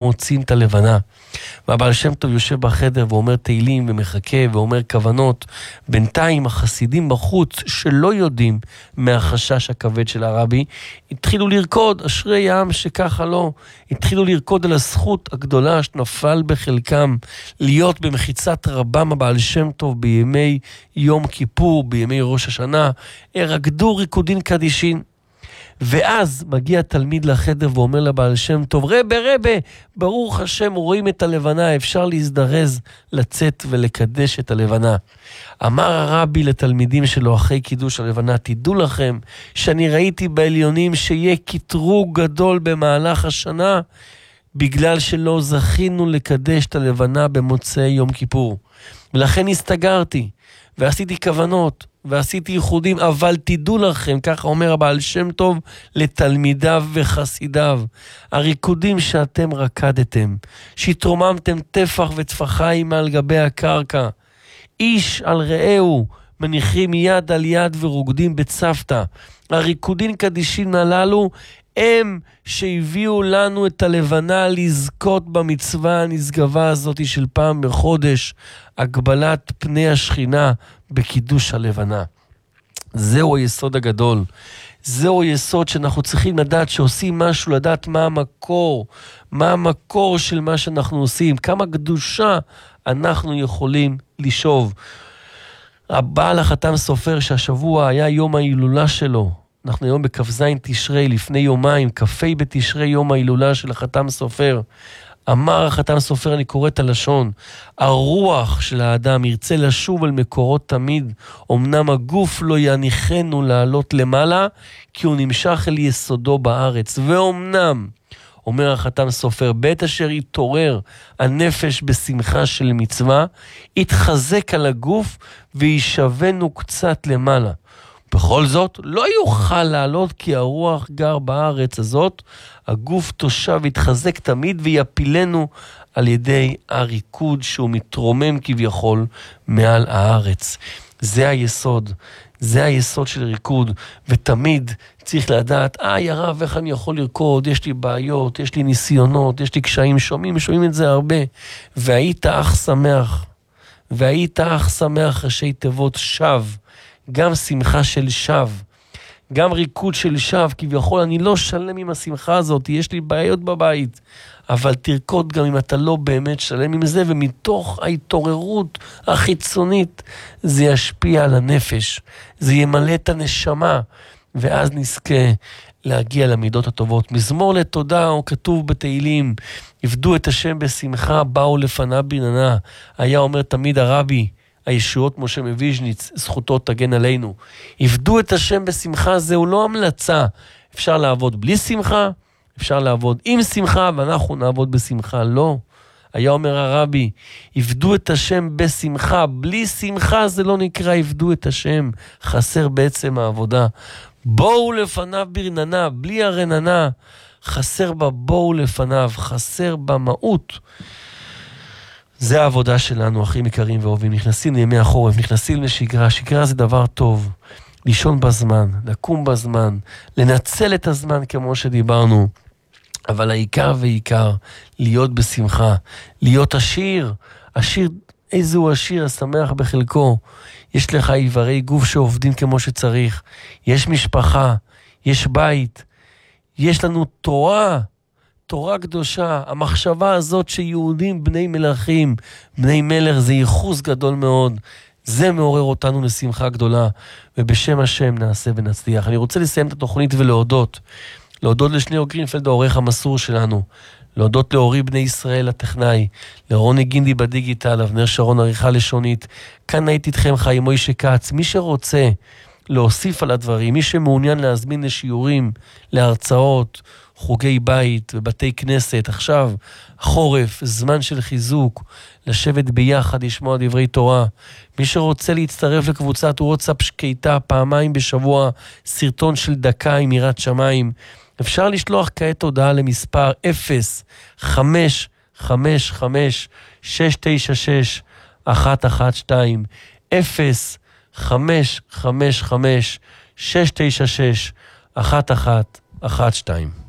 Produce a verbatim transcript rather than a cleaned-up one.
מוצאים את הלבנה. והבעל שם טוב יושב בחדר ואומר תהילים ומחכה ואומר כוונות. בינתיים החסידים בחוץ שלא יודעים מהחשש הכבד של הרבי, התחילו לרקוד, אשרי העם שככה לא, התחילו לרקוד על הזכות הגדולה שנפל בחלקם, להיות במחיצת רבם הבעל שם טוב בימי יום כיפור, בימי ראש השנה, הרקדו ריקודין קדישין. ואז מגיע תלמיד לחדר ואומר לבעל שם טוב, רבה רבה, ברוך השם, רואים את הלבנה, אפשר להזדרז, לצאת ולקדש את הלבנה. אמר הרבי לתלמידים שלו אחרי קידוש הלבנה, תדעו לכם שאני ראיתי בעליונים שיהיה קטרוג גדול במהלך השנה, בגלל שלא זכינו לקדש את הלבנה במוצאי יום כיפור. ולכן הסתגרתי, ועשיתי כוונות, ועשיתי ייחודים, אבל תדעו לכם, ככה אומר הבעל שם טוב לתלמידיו וחסידיו, הריקודים שאתם רקדתם, שהתרוממתם טפח וטפחיים על גבי הקרקע, איש על רעהו, מניחים יד על יד ורוקדים בצוותא, הריקודים קדישין הללו, הם שהביאו לנו את הלבנה לזכות במצווה הנשגבה הזאת של פעם בחודש, הגבלת פני השכינה בקידוש הלבנה. זהו היסוד הגדול. זהו היסוד שאנחנו צריכים לדעת שעושים משהו, לדעת מה המקור, מה המקור של מה שאנחנו עושים, כמה קדושה אנחנו יכולים לשאוב. הבעל החתם סופר שהשבוע היה יום ההילולה שלו, אנחנו היום בכ"ז תשרי, לפני יומיים, כ"ה בתשרי, יום ההילולה של החתם סופר. אמר החתם סופר, אני קורא את הלשון, הרוח של האדם ירצה לשוב על מקורות תמיד, אמנם הגוף לא יניחנו לעלות למעלה, כי הוא נמשך אל יסודו בארץ. ואומנם, אומר החתם סופר, בית אשר יתעורר הנפש בשמחה של מצווה, יתחזק על הגוף וישבנו קצת למעלה. בכל זאת, לא יוכל לעלות כי הרוח גר בארץ הזאת, הגוף תושב יתחזק תמיד ויפילנו על ידי הריקוד שהוא מתרומם כביכול מעל הארץ. זה היסוד, זה היסוד של ריקוד, ותמיד צריך לדעת, איי הרב, איך אני יכול לרקוד, יש לי בעיות, יש לי ניסיונות, יש לי קשיים, שומעים, שומעים את זה הרבה, והיית אך שמח, והיית אך שמח ראשי תיבות שב, גם שמחה של שב, גם ריקוד של שב, כביכול אני לא שלם עם השמחה הזאת, יש לי בעיות בבית, אבל תרקוד גם אם אתה לא באמת שלם עם זה, ומתוך ההתעוררות החיצונית, זה ישפיע על הנפש, זה ימלא את הנשמה, ואז נזכה להגיע למידות הטובות. מזמור לתודה, הוא כתוב בתהילים, עבדו את השם בשמחה, באו לפניו ברננה, היה אומר תמיד הרבי, הישועות משה מוויז'ניץ, זכותו תגן עלינו. עבדו את השם בשמחה, זהו לא המלצה. אפשר לעבוד בלי שמחה, אפשר לעבוד עם שמחה, ואנחנו נעבוד בשמחה. לא. היה אומר הרבי, עבדו את השם בשמחה, בלי שמחה זה לא נקרא עבדו את השם, חסר בעצם העבודה. בואו לפניו ברננה, בלי הרננה, חסר בה בואו לפניו, חסר במהות. זה העבודה שלנו, אחים יקרים ואוהבים. נכנסים לימי החורף, נכנסים לשגרה. שגרה זה דבר טוב. לישון בזמן, לקום בזמן, לנצל את הזמן כמו שדיברנו. אבל העיקר ועיקר, להיות בשמחה, להיות עשיר. עשיר, איזהו עשיר השמח בחלקו. יש לך איברי גוף שעובדים כמו שצריך. יש משפחה, יש בית. יש לנו תורה. תורה קדושה, המחשבה הזאת שיהודים בני מלכים, בני מלך, זה ייחוס גדול מאוד, זה מעורר אותנו לשמחה גדולה, ובשם השם נעשה ונצליח. אני רוצה לסיים את התוכנית ולהודות, להודות לשניאור גרינפלד, העורך המסור שלנו, להודות לאורי בני ישראל הטכנאי, לרוני גינדי בדיגיטל, אבנר שרון עריכה לשונית, כאן הייתי איתכם חיים מוישה כץ, מי שרוצה להוסיף על הדברים, מי שמעוניין להזמין לשיעורים, להרצאות, חוגי בית ובתי כנסת, עכשיו חורף, זמן של חיזוק, לשבת ביחד, לשמוע דברי תורה. מי שרוצה להצטרף לקבוצת וואטסאפ שקייטה פעמיים בשבוע, סרטון של דקה עם יראת שמיים, אפשר לשלוח כעת הודעה למספר אפס חמש חמש חמש שש תשע שש אחת אחת שתיים אפס חמש חמש חמש שש תשע שש אחת אחת אחת שתיים.